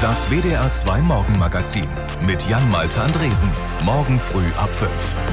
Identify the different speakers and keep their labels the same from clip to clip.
Speaker 1: Das WDR 2 Morgenmagazin mit Jan-Malte Andresen. Morgen früh ab 5.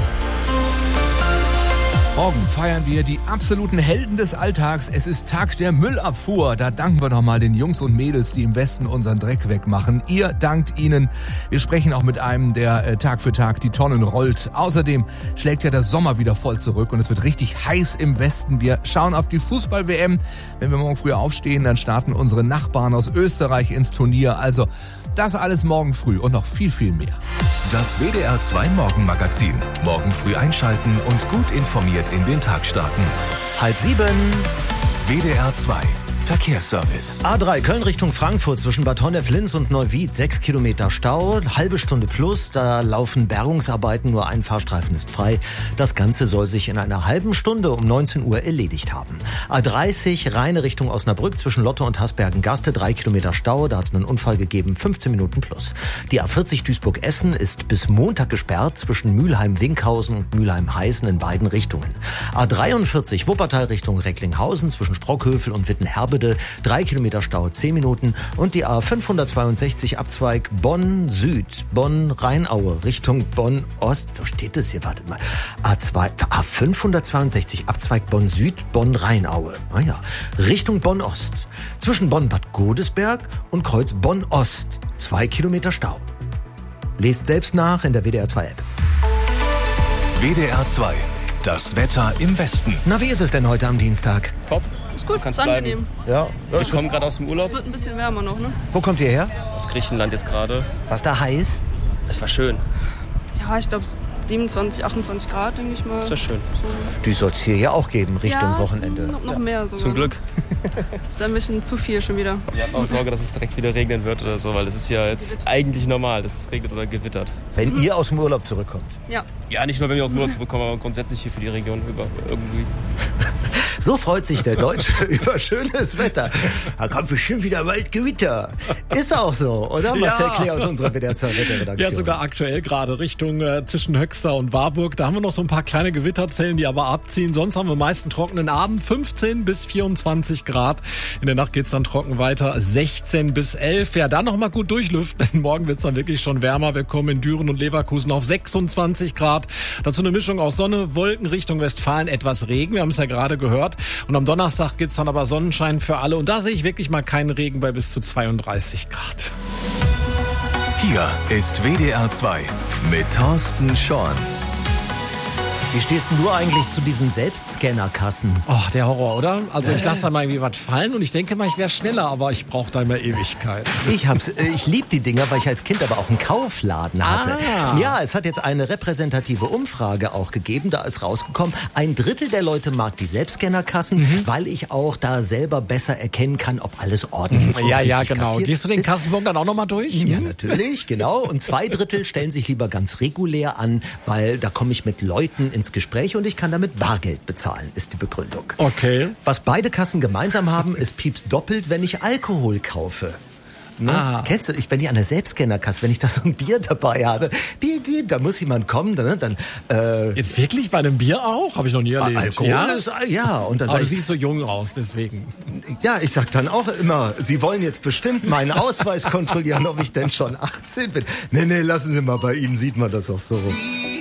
Speaker 2: Morgen feiern wir die absoluten Helden des Alltags. Es ist Tag der Müllabfuhr. Da danken wir nochmal den Jungs und Mädels, die im Westen unseren Dreck wegmachen. Ihr dankt ihnen. Wir sprechen auch mit einem, der Tag für Tag die Tonnen rollt. Außerdem schlägt ja der Sommer wieder voll zurück und es wird richtig heiß im Westen. Wir schauen auf die Fußball-WM. Wenn wir morgen früh aufstehen, dann starten unsere Nachbarn aus Österreich ins Turnier. Also das alles morgen früh und noch viel, viel mehr.
Speaker 1: Das WDR 2 Morgenmagazin. Morgen früh einschalten und gut informiert in den Tag starten.
Speaker 3: 6:30.
Speaker 1: WDR 2 Verkehrsservice.
Speaker 3: A3 Köln Richtung Frankfurt zwischen Bad Honnef, Linz und Neuwied. 6 Kilometer Stau, halbe Stunde plus. Da laufen Bergungsarbeiten, nur ein Fahrstreifen ist frei. Das Ganze soll sich in einer halben Stunde um 19 Uhr erledigt haben. A30 Rheine Richtung Osnabrück zwischen Lotte und Hasbergen-Gaste. 3 Kilometer Stau, da hat es einen Unfall gegeben. 15 Minuten plus. Die A40 Duisburg-Essen ist bis Montag gesperrt zwischen Mülheim-Winkhausen und Mülheim-Heißen in beiden Richtungen. A43 Wuppertal Richtung Recklinghausen zwischen Sprockhövel und Wittenherbede. 3 Kilometer Stau, 10 Minuten. Und die A562 Abzweig Bonn-Süd, Bonn-Rheinaue Richtung Bonn-Ost. So steht es hier, wartet mal. A562 Abzweig Bonn-Süd, Bonn-Rheinaue. Naja, Richtung Bonn-Ost. Zwischen Bonn-Bad Godesberg und Kreuz Bonn-Ost. 2 Kilometer Stau. Lest selbst nach in der WDR 2 App.
Speaker 1: WDR 2. Das Wetter im Westen.
Speaker 3: Na, wie ist es denn heute am Dienstag?
Speaker 4: Top.
Speaker 5: Ist gut,
Speaker 4: Kannst
Speaker 5: ist angenehm.
Speaker 3: Ja.
Speaker 4: Ich komme gerade aus dem Urlaub.
Speaker 5: Es wird ein bisschen wärmer noch, ne?
Speaker 3: Wo kommt ihr her?
Speaker 4: Aus Griechenland jetzt gerade.
Speaker 3: Was da heiß?
Speaker 4: Es war schön.
Speaker 5: Ja, ich glaube 27, 28 Grad, denke ich mal.
Speaker 4: Es war schön.
Speaker 5: So.
Speaker 3: Die soll es hier ja auch geben, Richtung Wochenende.
Speaker 5: Noch mehr sogar.
Speaker 4: Zum Glück.
Speaker 5: Das ist ein bisschen zu viel schon wieder.
Speaker 4: Wir hatten auch Sorge, dass es direkt wieder regnen wird oder so, weil das ist ja jetzt eigentlich normal, dass es regnet oder gewittert.
Speaker 3: Wenn ihr aus dem Urlaub zurückkommt.
Speaker 5: Ja.
Speaker 4: Ja, nicht nur, wenn wir aus dem Urlaub zurückkommen, aber grundsätzlich hier für die Region über irgendwie.
Speaker 3: So freut sich der Deutsche über schönes Wetter. Da kommt bestimmt wieder bald Gewitter. Ist auch so, oder? Marcel Klee aus unserer WDR 2 Wetterredaktion.
Speaker 6: Ja, sogar aktuell gerade Richtung zwischen Höxter und Warburg. Da haben wir noch so ein paar kleine Gewitterzellen, die aber abziehen. Sonst haben wir meist einen trockenen Abend, 15 bis 24 Grad. In der Nacht geht's dann trocken weiter, 16 bis 11. Ja, da noch mal gut durchlüften, denn morgen wird's dann wirklich schon wärmer. Wir kommen in Düren und Leverkusen auf 26 Grad. Dazu eine Mischung aus Sonne, Wolken Richtung Westfalen, etwas Regen. Wir haben es ja gerade gehört. Und am Donnerstag gibt's dann aber Sonnenschein für alle. Und da sehe ich wirklich mal keinen Regen bei bis zu 32 Grad.
Speaker 1: Hier ist WDR 2 mit Thorsten Schorn.
Speaker 3: Wie stehst denn du eigentlich zu diesen Selbstscannerkassen?
Speaker 6: Oh, der Horror, oder? Also ich lasse da mal irgendwie was fallen und ich denke mal, ich wäre schneller, aber ich brauche da immer Ewigkeit.
Speaker 3: Ich liebe die Dinger, weil ich als Kind aber auch einen Kaufladen hatte. Ja, es hat jetzt eine repräsentative Umfrage auch gegeben, da ist rausgekommen, 1/3 der Leute mag die Selbstscannerkassen, weil ich auch da selber besser erkennen kann, ob alles ordentlich und
Speaker 6: Ja,
Speaker 3: richtig
Speaker 6: genau.
Speaker 3: kassiert
Speaker 6: Gehst du den
Speaker 3: ist.
Speaker 6: Kassenbon dann auch nochmal durch?
Speaker 3: Ja, natürlich, genau. Und 2/3 stellen sich lieber ganz regulär an, weil da komme ich mit Leuten ins Gespräch und ich kann damit Bargeld bezahlen, ist die Begründung.
Speaker 6: Okay.
Speaker 3: Was beide Kassen gemeinsam haben, ist pieps doppelt, wenn ich Alkohol kaufe. Ne? Kennst du, wenn ich an der Selbstscannerkasse, wenn ich da so ein Bier dabei habe, da muss jemand kommen, dann
Speaker 6: Jetzt wirklich bei einem Bier auch? Habe ich noch nie erlebt.
Speaker 3: Alkohol ist, ja. Und dann
Speaker 6: Aber
Speaker 3: sag
Speaker 6: du
Speaker 3: ich,
Speaker 6: siehst so jung aus, deswegen.
Speaker 3: ja, ich sag dann auch immer, Sie wollen jetzt bestimmt meinen Ausweis kontrollieren, ob ich denn schon 18 bin. Nee, lassen Sie mal, bei Ihnen sieht man das auch so.